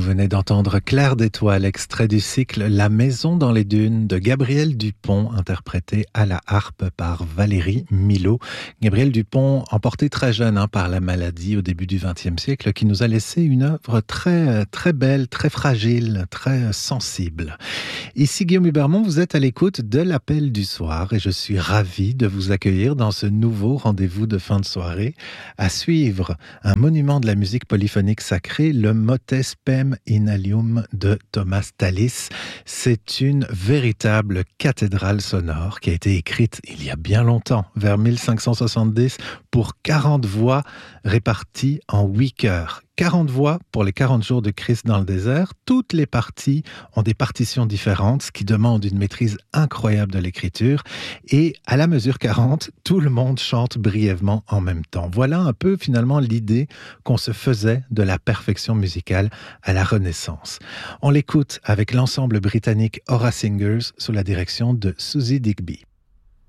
venez d'entendre Clair d'étoiles, extrait du cycle La maison dans les dunes de Gabriel Dupont, interprété à la harpe par Valérie Milhaud. Gabriel Dupont, emporté très jeune par la maladie au début du XXe siècle, qui nous a laissé une œuvre très, très belle, très fragile, très sensible. Ici Guillaume Hubermont, vous êtes à l'écoute de l'Appel du soir et je suis ravi de vous accueillir dans ce nouveau rendez-vous de fin de soirée. À suivre, un monument de la musique polyphonique sacrée, le Motet Spem in Alium de Thomas Tallis. C'est une véritable cathédrale sonore qui a été écrite il y a bien longtemps, vers 1570, pour 40 voix réparties en 8 chœurs. 40 voix pour les 40 jours de Christ dans le désert. Toutes les parties ont des partitions différentes, ce qui demande une maîtrise incroyable de l'écriture. Et à la mesure 40, tout le monde chante brièvement en même temps. Voilà un peu finalement l'idée qu'on se faisait de la perfection musicale à la Renaissance. On l'écoute avec l'ensemble britannique Aura Singers sous la direction de Susie Digby.